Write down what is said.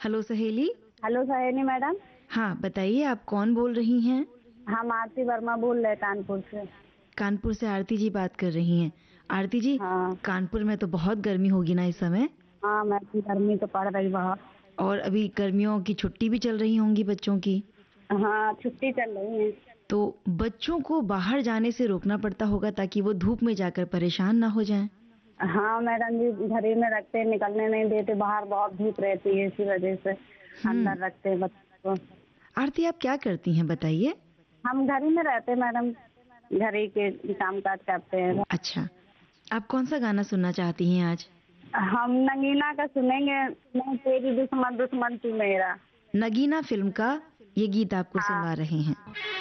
Hello सहेली। Hello सहेली madam. हाँ बताइए, आप कौन बोल रही हैं? हम आरती वर्मा बोल रहे हैं कानपुर से। कानपुर से आरती जी बात कर रही हैं। आरती जी, हाँ। कानपुर में तो बहुत गर्मी होगी ना इस समय? हाँ मैडम, गर्मी तो पड़ रही बहुत। और अभी गर्मियों की छुट्टी भी चल रही होंगी बच्चों की। हाँ, छुट्टी चल रही है। तो बच्चों को बाहर जाने से रोकना पड़ता होगा ताकि वो धूप में जाकर परेशान ना हो जाएं। हाँ मैडम जी, घर ही में रखते हैं, निकलने नहीं देते, बाहर बहुत धूप रहती है, इसी वजह से हम्म। अंदर रखते हैं बच्चों को। आरती, आप क्या करती हैं बताइए? हम घर ही में रहते हैं मैडम, घर ही के काम काज करते हैं। अच्छा, आप कौन सा गाना सुनना चाहती हैं आज? हम नगीना का सुनेंगे, मैं तेरी दुश्मन दुश्मन तू मेरा। नगीना फिल्म का ये गीत आपको हाँ। सुनवा रहे हैं।